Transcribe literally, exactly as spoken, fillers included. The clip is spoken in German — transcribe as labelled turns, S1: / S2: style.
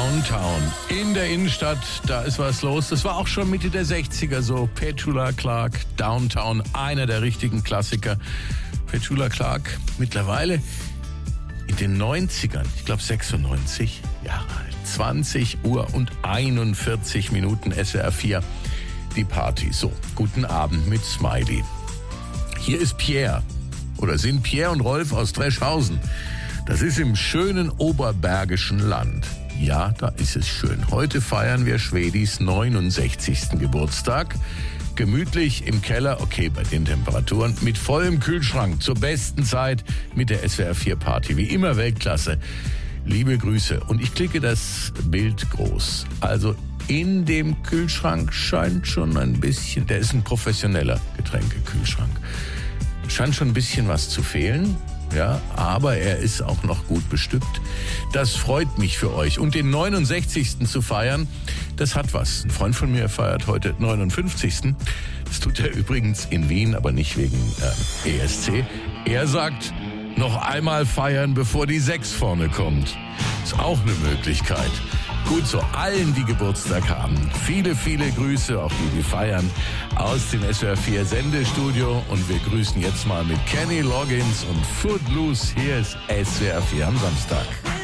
S1: Downtown in der Innenstadt, da ist was los. Das war auch schon Mitte der sechziger so. Petula Clark, Downtown, einer der richtigen Klassiker. Petula Clark mittlerweile in den neunzigern, ich glaube sechsundneunzig Jahre alt. zwanzig Uhr und einundvierzig Minuten S W R vier, die Party. So, guten Abend mit Smiley. Hier ist Pierre, oder sind Pierre und Rolf aus Dreschhausen. Das ist im schönen oberbergischen Land. Ja, da ist es schön. Heute feiern wir Schwedis neunundsechzigsten Geburtstag. Gemütlich im Keller, okay, bei den Temperaturen, mit vollem Kühlschrank, zur besten Zeit mit der S W R vier Party. Wie immer Weltklasse. Liebe Grüße. Und ich klicke das Bild groß. Also in dem Kühlschrank scheint schon ein bisschen, der ist ein professioneller Getränkekühlschrank, scheint schon ein bisschen was zu fehlen. Ja, aber er ist auch noch gut bestückt. Das freut mich für euch. Und den neunundsechzigsten zu feiern, das hat was. Ein Freund von mir feiert heute neunundfünfzigsten Das tut er übrigens in Wien, aber nicht wegen äh, E S C. Er sagt, noch einmal feiern, bevor die sechs vorne kommt. Ist auch eine Möglichkeit. Gut, so allen, die Geburtstag haben, viele, viele Grüße, auch die, die feiern, aus dem S W R vier Sendestudio. Und wir grüßen jetzt mal mit Kenny Loggins und Footloose. Hier ist S W R vier am Samstag.